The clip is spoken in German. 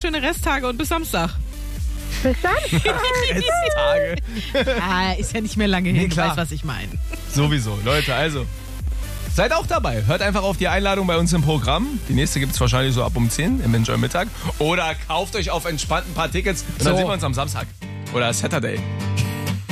schöne Resttage und bis Samstag. Bis dann. Resttage. Ist ja nicht mehr lange hin, Nee, du klar. weißt, was ich meine. Sowieso. Leute, also, seid auch dabei. Hört einfach auf die Einladung bei uns im Programm. Die nächste gibt es wahrscheinlich so ab um 10 im Enjoy Mittag. Oder kauft euch auf entspannt ein paar Tickets und dann So. sehen wir uns am Samstag. Oder Saturday.